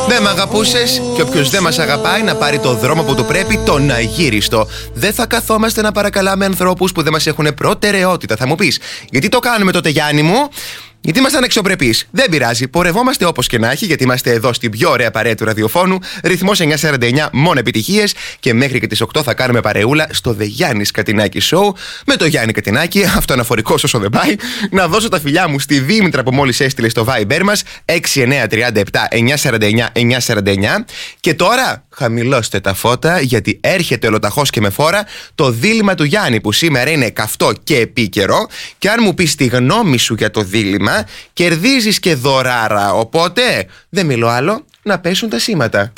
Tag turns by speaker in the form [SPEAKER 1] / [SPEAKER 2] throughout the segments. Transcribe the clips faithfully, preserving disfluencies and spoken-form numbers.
[SPEAKER 1] Δεν μ' αγαπούσες και όποιος δεν μας αγαπάει να πάρει το δρόμο που του πρέπει, τον αγύριστο. Δεν θα καθόμαστε να παρακαλάμε ανθρώπους που δεν μας έχουν προτεραιότητα. Θα μου πεις, γιατί το κάνουμε τότε, Γιάννη μου? Γιατί ήμασταν αξιοπρεπείς. Δεν πειράζει. Πορευόμαστε όπως και να έχει, γιατί είμαστε εδώ στην πιο ωραία παρέα του ραδιοφώνου. Ρυθμός εννιακόσια σαράντα εννιά, μόνο επιτυχίες. Και μέχρι και τις οκτώ θα κάνουμε παρεούλα στο The Γιάννης Κατινάκη Show. Με το Γιάννη Κατινάκη, αυτοαναφορικός όσο δεν πάει. Να δώσω τα φιλιά μου στη Δήμητρα που μόλις έστειλε στο Viber μας έξι εννιά τρία επτά εννιακόσια σαράντα εννιά εννιακόσια σαράντα εννιά. Και τώρα χαμηλώστε τα φώτα, γιατί έρχεται ολοταχώς και με φόρα το δίλημμα του Γιάννη, που σήμερα είναι καυτό και επίκαιρο. Και αν μου πεις τη γνώμη σου για το δίλημμα, κερδίζεις και δωράρα. Οπότε δεν μιλώ άλλο, να πέσουν τα σήματα.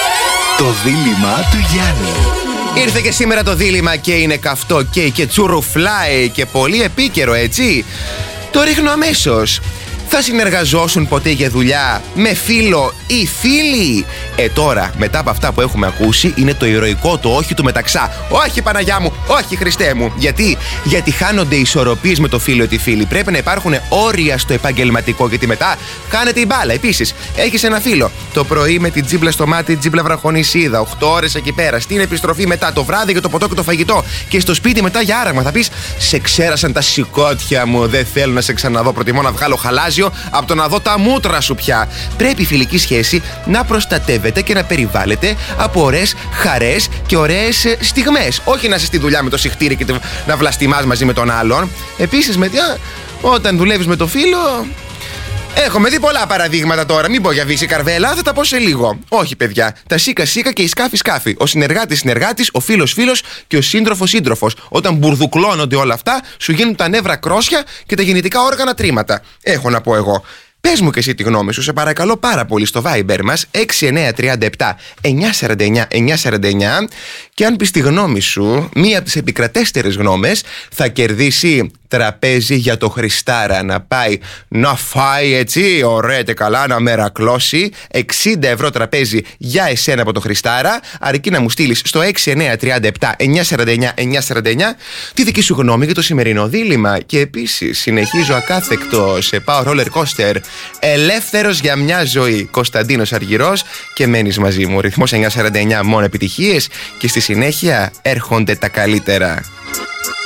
[SPEAKER 2] Το δίλημμα του Γιάννη.
[SPEAKER 1] Ήρθε και σήμερα το δίλημμα και είναι καυτό και, και τσουρουφλάει και πολύ επίκαιρο, έτσι. Το ρίχνω αμέσως. Θα συνεργαζόσουν ποτέ για δουλειά με φίλο ή φίλη? Ε τώρα, μετά από αυτά που έχουμε ακούσει, είναι το ηρωικό το όχι του μεταξά. Όχι, Παναγιά μου, όχι, Χριστέ μου. Γιατί? Γιατί χάνονται οι ισορροπίες με το φίλο ή τη φίλη. Πρέπει να υπάρχουν όρια στο επαγγελματικό, γιατί μετά χάνεται η μπάλα. Επίσης, έχεις ένα φίλο. Το πρωί με την τζίμπλα στο μάτι, τζίμπλα βραχονισίδα. οκτώ ώρες εκεί πέρα. Στην επιστροφή μετά το βράδυ για το ποτό και το φαγητό. Και στο σπίτι μετά για άραγμα. Θα πεις, σε ξέρασαν τα σηκώτια μου. Δεν θέλω να σε ξαναδώ. Προτιμώ να βγάλω χαλάζι από το να δω τα μούτρα σου πια. Πρέπει η φιλική σχέση να προστατεύεται και να περιβάλλεται από ωραίες χαρές και ωραίες στιγμές. Όχι να είσαι στη δουλειά με το συχτήρι και να βλαστημάς μαζί με τον άλλον. Επίσης, με, όταν δουλεύεις με το φίλο. Έχουμε δει πολλά παραδείγματα τώρα. Μην πω για Βύση Καρβέλα, θα τα πω σε λίγο. Όχι, παιδιά. Τα σίκα σίκα και η σκάφη σκάφη. Ο συνεργάτης συνεργάτης, ο φίλος φίλος και ο σύντροφος σύντροφος. Όταν μπουρδουκλώνονται όλα αυτά, σου γίνουν τα νεύρα κρόσια και τα γεννητικά όργανα τρίματα. Έχω να πω εγώ. Πες μου και εσύ τη γνώμη σου, σε παρακαλώ πάρα πολύ, στο Viber μας έξι εννιά τρία επτά εννιακόσια σαράντα εννιά εννιακόσια σαράντα εννιά. Και αν πεις τη γνώμη σου, μία από τις επικρατέστερες γνώμες, θα κερδίσει τραπέζι για το Χριστάρα. Να πάει να φάει, έτσι, ωραία και καλά, να μερακλώσει. εξήντα ευρώ τραπέζι για εσένα από το Χριστάρα, αρκεί να μου στείλεις στο έξι εννιά τρία επτά εννιακόσια σαράντα εννιά εννιακόσια σαράντα εννιά τη δική σου γνώμη για το σημερινό δίλημμα. Και επίσης συνεχίζω ακάθεκτο σε πάω roller coaster, ελεύθερος για μια ζωή. Κωνσταντίνος Αργυρός και μένεις μαζί μου. Ρυθμός εννιακόσια σαράντα εννιά, μόνο επιτυχίες, και στη συνέχεια έρχονται τα καλύτερα.